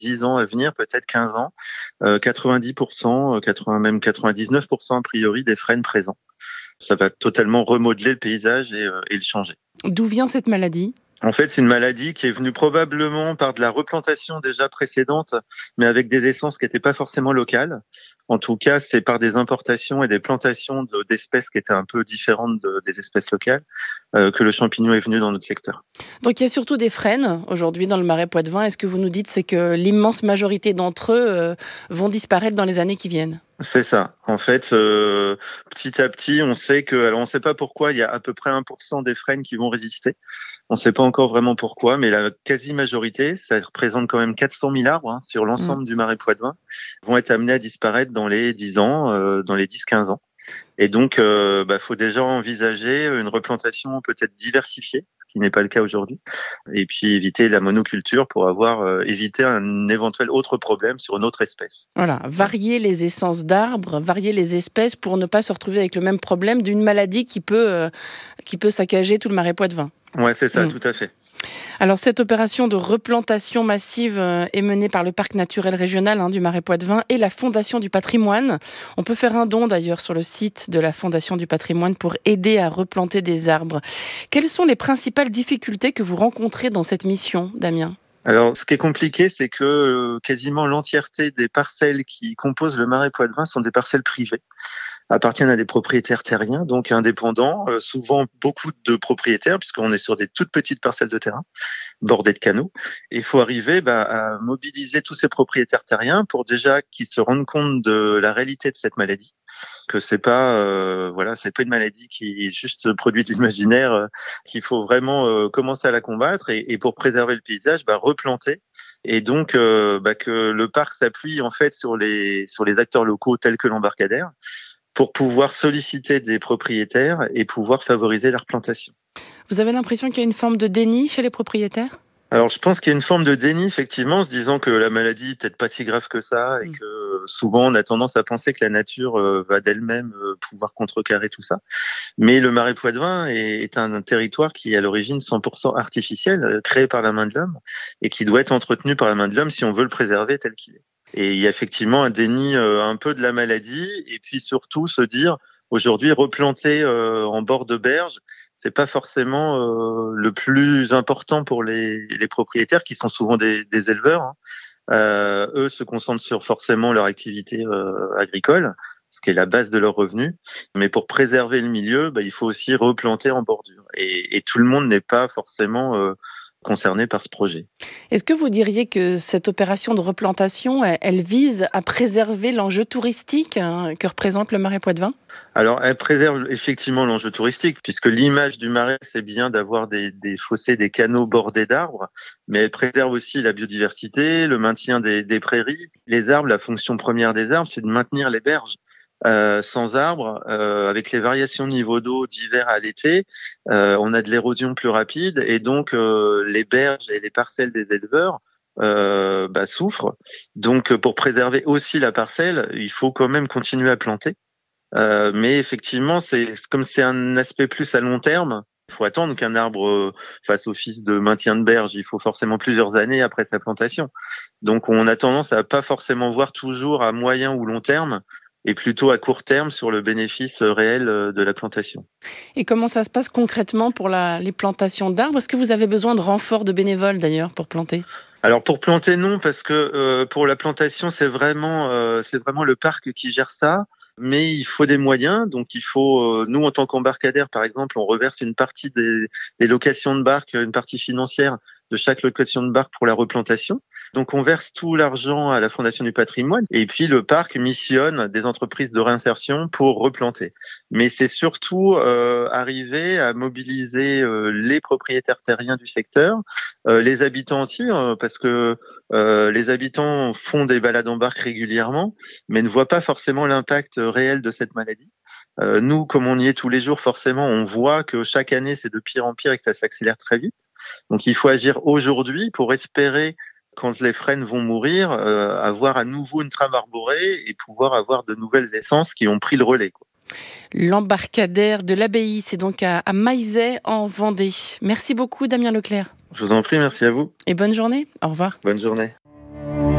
10 ans à venir, peut-être 15 ans, 90%, 80, même 99% a priori des frênes présents. Ça va totalement remodeler le paysage et le changer. D'où vient cette maladie ? En fait, c'est une maladie qui est venue probablement par de la replantation déjà précédente, mais avec des essences qui n'étaient pas forcément locales. En tout cas, c'est par des importations et des plantations d'espèces qui étaient un peu différentes des espèces locales que le champignon est venu dans notre secteur. Donc il y a surtout des frênes aujourd'hui dans le Marais Poitevin. Et ce que vous nous dites, c'est que l'immense majorité d'entre eux vont disparaître dans les années qui viennent. C'est ça. En fait, petit à petit, on sait que, alors on ne sait pas pourquoi, il y a à peu près 1% des frênes qui vont résister. On ne sait pas encore vraiment pourquoi, mais la quasi-majorité, ça représente quand même 400 000 arbres sur l'ensemble du Marais Poitevin, vont être amenés à disparaître dans les 10 ans, dans les 10-15 ans. Et donc, faut déjà envisager une replantation peut-être diversifiée, ce qui n'est pas le cas aujourd'hui, et puis éviter la monoculture pour éviter un éventuel autre problème sur une autre espèce. Voilà, varier les essences d'arbres, varier les espèces pour ne pas se retrouver avec le même problème d'une maladie qui peut saccager tout le Marais Poitevin. Ouais, c'est ça, tout à fait. Alors cette opération de replantation massive est menée par le Parc naturel régional du Marais Poitevin et la Fondation du patrimoine. On peut faire un don d'ailleurs sur le site de la Fondation du patrimoine pour aider à replanter des arbres. Quelles sont les principales difficultés que vous rencontrez dans cette mission, Damien ? Alors, ce qui est compliqué, c'est que quasiment l'entièreté des parcelles qui composent le Marais Poitevin sont des parcelles privées, appartiennent à des propriétaires terriens, donc indépendants, souvent beaucoup de propriétaires, puisqu'on est sur des toutes petites parcelles de terrain, bordées de canaux. Et il faut arriver à mobiliser tous ces propriétaires terriens pour déjà qu'ils se rendent compte de la réalité de cette maladie, que c'est pas une maladie qui est juste produit de l'imaginaire, qu'il faut vraiment commencer à la combattre et pour préserver le paysage, replanter. Et donc que le parc s'appuie en fait sur les acteurs locaux tels que l'embarcadère pour pouvoir solliciter des propriétaires et pouvoir favoriser la replantation. Vous avez l'impression qu'il y a une forme de déni chez les propriétaires ? Alors, je pense qu'il y a une forme de déni, effectivement, en se disant que la maladie n'est peut-être pas si grave que ça et que souvent, on a tendance à penser que la nature va d'elle-même pouvoir contrecarrer tout ça. Mais le Marais Poitevin est un territoire qui est à l'origine 100% artificiel, créé par la main de l'homme et qui doit être entretenu par la main de l'homme si on veut le préserver tel qu'il est. Et il y a effectivement un déni un peu de la maladie et puis surtout se dire aujourd'hui replanter en bord de berge, c'est pas forcément le plus important pour les propriétaires qui sont souvent des éleveurs. Eux se concentrent sur forcément leur activité agricole, ce qui est la base de leurs revenus. Mais pour préserver le milieu, il faut aussi replanter en bordure. Et tout le monde n'est pas forcément concernés par ce projet. Est-ce que vous diriez que cette opération de replantation, elle vise à préserver l'enjeu touristique que représente le Marais Poitevin ? Alors, elle préserve effectivement l'enjeu touristique, puisque l'image du marais, c'est bien d'avoir des fossés, des canaux bordés d'arbres, mais elle préserve aussi la biodiversité, le maintien des prairies. Les arbres, la fonction première des arbres, c'est de maintenir les berges. Sans arbres, avec les variations de niveau d'eau d'hiver à l'été, on a de l'érosion plus rapide et donc les berges et les parcelles des éleveurs souffrent. Donc pour préserver aussi la parcelle, il faut quand même continuer à planter. Mais effectivement, comme c'est un aspect plus à long terme. Il faut attendre qu'un arbre fasse office de maintien de berge. Il faut forcément plusieurs années après sa plantation. Donc on a tendance à pas forcément voir toujours à moyen ou long terme et plutôt à court terme sur le bénéfice réel de la plantation. Et comment ça se passe concrètement pour les plantations d'arbres ? Est-ce que vous avez besoin de renforts de bénévoles d'ailleurs pour planter ? Alors pour planter non, parce que pour la plantation c'est vraiment le parc qui gère ça, mais il faut des moyens. Donc il faut nous en tant qu'embarcadère par exemple, on reverse une partie des locations de barques, une partie financière de chaque location de barque pour la replantation. Donc on verse tout l'argent à la Fondation du patrimoine et puis le parc missionne des entreprises de réinsertion pour replanter. Mais c'est surtout arriver à mobiliser les propriétaires terriens du secteur, les habitants aussi, parce que les habitants font des balades en barque régulièrement, mais ne voient pas forcément l'impact réel de cette maladie. Nous, comme on y est tous les jours, forcément, on voit que chaque année, c'est de pire en pire et que ça s'accélère très vite. Donc, il faut agir aujourd'hui pour espérer, quand les frênes vont mourir, avoir à nouveau une trame arborée et pouvoir avoir de nouvelles essences qui ont pris le relais, quoi. L'embarcadère de l'Abbaye, c'est donc à Maillezais, en Vendée. Merci beaucoup, Damien Leclerc. Je vous en prie, merci à vous. Et bonne journée. Au revoir. Bonne journée.